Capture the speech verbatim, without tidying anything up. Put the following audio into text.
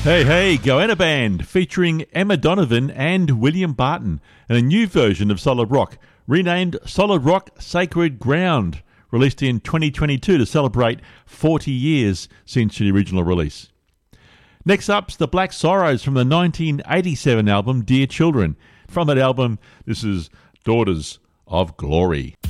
Hey, hey, Goanna Band featuring Emma Donovan and William Barton and a new version of Solid Rock renamed Solid Rock Sacred Ground, released in twenty twenty-two to celebrate forty years since the original release. Next up's the Black Sorrows from the nineteen eighty-seven album Dear Children. From that album, this is Daughters of Glory.